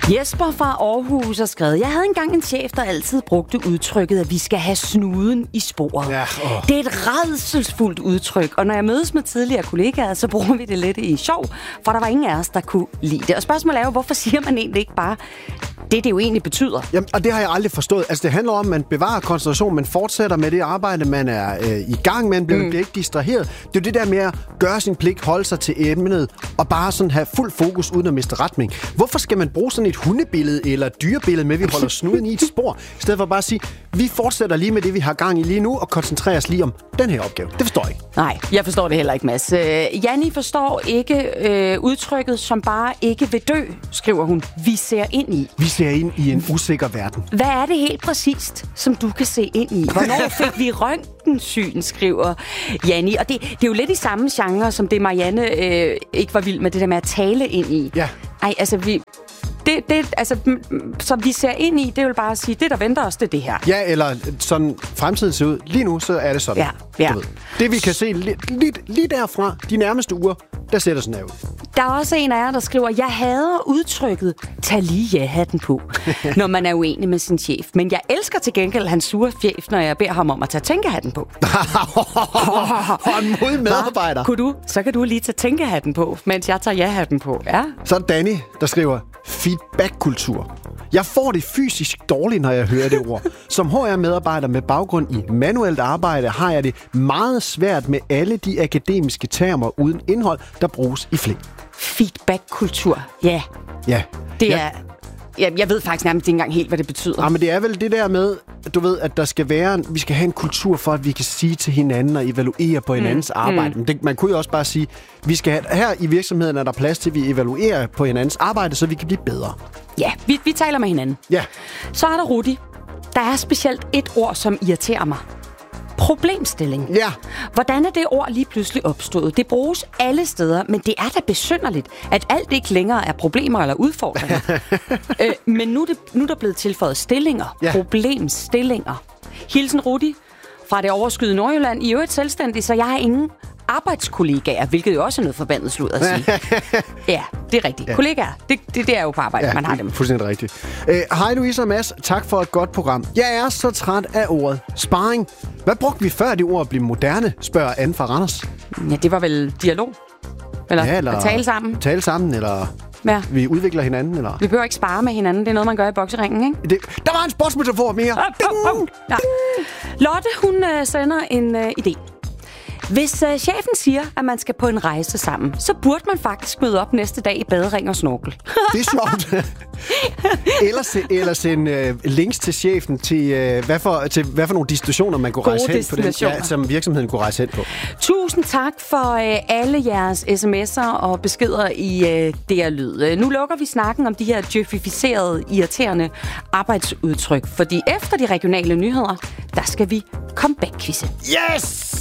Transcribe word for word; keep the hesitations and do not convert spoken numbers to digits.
Jesper fra Aarhus har skrevet: Jeg havde engang en chef, der altid brugte udtrykket, at vi skal have snuden i sporet. Ja, oh. Det er et rædselsfuldt udtryk, og når jeg mødes med tidligere kollegaer, så bruger vi det lidt i sjov, for der var ingen af os, der kunne lide det. Og spørgsmålet er jo, hvorfor siger man egentlig ikke bare det, det jo egentlig betyder? Jamen, og det har jeg aldrig forstået. Altså, det handler om, at man bevarer koncentration, man fortsætter med det arbejde, man er øh, i gang med, man bliver, mm. bliver ikke distraheret. Det er jo det der med at gøre sin pligt, holde sig til emnet, og bare sådan have fuld fokus uden at miste retning. Hvorfor skal man bruge sådan et hundebillede eller et dyrebillede med, at vi holder snuden i et spor, i stedet for bare at sige, vi fortsætter lige med det, vi har gang i lige nu, og koncentrerer os lige om den her opgave? Det forstår jeg ikke. Nej, jeg forstår det heller ikke, Mads. Uh, Janni forstår ikke uh, udtrykket, som bare ikke vil dø, skriver hun. Vi ser ind i. Vi ser ind i en usikker verden. Hvad er det helt præcist, som du kan se ind i? Hvornår fik vi røntgensyn, skriver Janni. Og det, det er jo lidt i samme genre, som det Marianne øh, ikke var vild med, det der med at tale ind i. Ja. Ej, altså vi... Det, det, altså, som vi ser ind i, det vil bare sige, det der venter os, det er det her. Ja, eller sådan fremtiden ser ud. Lige nu, så er det sådan. Ja, ja. Det vi kan se lige, lige, lige derfra, de nærmeste uger, der ser det sådan her ud. Der er også en af jer, der skriver, jeg hader udtrykket, tag lige ja-hatten på, når man er uenig med sin chef. Men jeg elsker til gengæld hans sure chef, når jeg beder ham om at tage tænkehatten på. Og en modig medarbejder. Kunne du, så kan du lige tage tænkehatten på, mens jeg tager ja-hatten på. Ja. Så er Danny, der skriver, feedback-kultur. Jeg får det fysisk dårligt, når jeg hører det ord. Som H R-medarbejder med baggrund i manuelt arbejde, har jeg det meget svært med alle de akademiske termer uden indhold, der bruges i flæng. Feedback-kultur, ja. Ja. Det ja. er... Jeg, jeg ved faktisk nærmest ikke engang helt, hvad det betyder. Ja, men det er vel det der med, du ved, at der skal være, vi skal have en kultur for, at vi kan sige til hinanden og evaluere på hinandens mm. arbejde. Mm. Men det, man kunne jo også bare sige, vi skal have, her i virksomheden er der plads til, at vi evaluerer på hinandens arbejde, så vi kan blive bedre. Ja, vi, vi taler med hinanden. Ja. Så er der Rudi. Der er specielt et ord, som irriterer mig. Problemstilling. Ja. Hvordan er det ord lige pludselig opstået? Det bruges alle steder, men det er da besynderligt, at alt ikke længere er problemer eller udfordringer. øh, men nu er, det, nu er der blevet tilføjet stillinger. Ja. Problemstillinger. Hilsen Rudi fra det overskyede Nordjylland. I øvrigt selvstændig, så jeg har ingen arbejdskollegaer, hvilket jo også er noget forbandet slud at sige. Ja, det er rigtigt. Ja. Kollegaer, det, det, det er jo på arbejde, ja, man har dem. Fuldstændig rigtigt. Øh, hej Louise og Mads, tak for et godt program. Jeg er så træt af ordet sparring. Hvad brugte vi før det ord at blive moderne, spørger Anne fra Randers. Ja, det var vel dialog? Eller, ja, eller at tale sammen? Tale sammen, eller ja. Vi udvikler hinanden, eller... Vi behøver ikke spare med hinanden, det er noget, man gør i bokseringen, ikke? Det, der var en sportsmetafor mere! Oh, oh, oh. Ja. Lotte, hun øh, sender en øh, idé. Hvis øh, chefen siger, at man skal på en rejse sammen, så burde man faktisk møde op næste dag i badering og snorkel. Det er sjovt. eller, se, eller sende øh, links til chefen til, øh, hvad for, til hvad for nogle destinationer, man kunne Gode rejse hen på, den, ja, som virksomheden kunne rejse hen på. Tusind tak for øh, alle jeres sms'er og beskeder i øh, D R Lyd. Nu lukker vi snakken om de her djøfificerede, irriterende arbejdsudtryk, fordi efter de regionale nyheder, der skal vi comeback-quizze. Yes!